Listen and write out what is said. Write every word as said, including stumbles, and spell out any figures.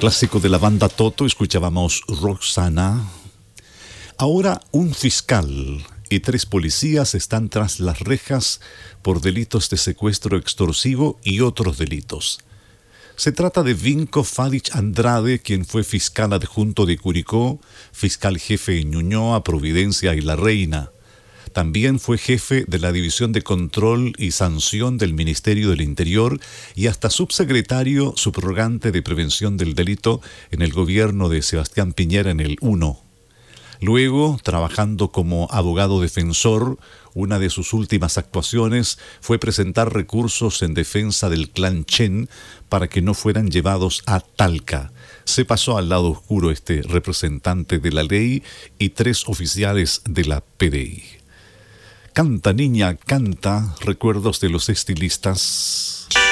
clásico de la banda Toto, escuchábamos Roxana. Ahora un fiscal y tres policías están tras las rejas por delitos de secuestro extorsivo y otros delitos. Se trata de Vinko Fadic Andrade, quien fue fiscal adjunto de Curicó, fiscal jefe en Ñuñoa, Providencia y La Reina. También fue jefe de la División de Control y Sanción del Ministerio del Interior y hasta subsecretario subrogante de Prevención del Delito en el gobierno de Sebastián Piñera en el uno. Luego, trabajando como abogado defensor, una de sus últimas actuaciones fue presentar recursos en defensa del clan Chen para que no fueran llevados a Talca. Se pasó al lado oscuro este representante de la ley y tres oficiales de la P D I. Canta niña, canta, recuerdos de los estilistas.